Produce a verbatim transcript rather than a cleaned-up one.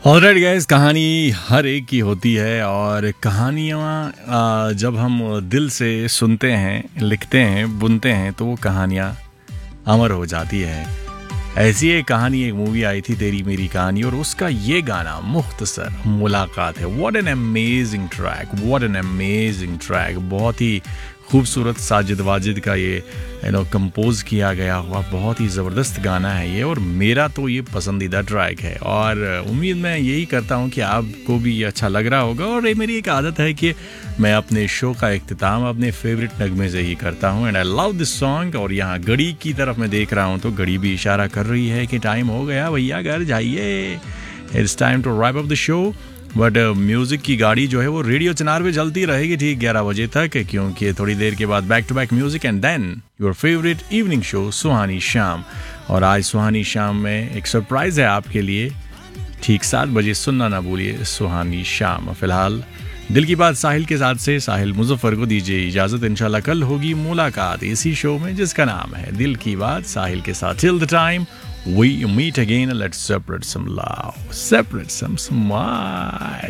Alright guys, कहानी हर एक की होती है और कहानियाँ जब हम दिल से सुनते हैं, लिखते हैं, बुनते हैं तो वो कहानियाँ अमर हो जाती है। ऐसी एक कहानी, एक मूवी आई थी तेरी मेरी कहानी, और उसका ये गाना मुख्तसर मुलाकात है। What an amazing track, what an amazing track. बहुत ही खूबसूरत साजिद वाजिद का ये यू नो कंपोज किया गया हुआ बहुत ही ज़बरदस्त गाना है ये, और मेरा तो ये पसंदीदा ट्रैक है। और उम्मीद मैं यही करता हूँ कि आपको भी ये अच्छा लग रहा होगा। और ये मेरी एक आदत है कि मैं अपने शो का इख्तिताम अपने फेवरेट नगमे से ही करता हूँ, and I love this song. और यहाँ घड़ी की तरफ मैं देख रहा हूँ तो घड़ी भी इशारा कर रही है कि टाइम हो गया भैया, घर जाइए, it's time to wrap up the show. But music की गाड़ी जो है वो रेडियो चनार पे चलती रहेगी ठीक ग्यारह बजे तक, क्योंकि थोड़ी देर के बाद back to back music and then your favourite evening show सुहानी शाम। और आज सुहानी शाम में एक सरप्राइज़ है आपके लिए। ठीक सात बजे सुनना ना भूलिए सुहानी शाम। फिलहाल दिल की बात साहिल के साथ से साहिल मुजफ्फर को दीजिए इजाज़त। इंशाल्लाह कल होगी मुलाकात इसी शो में जिसका नाम है दिल की बात साहिल के साथ। Till the time we meet again, let's separate some love, separate some smile.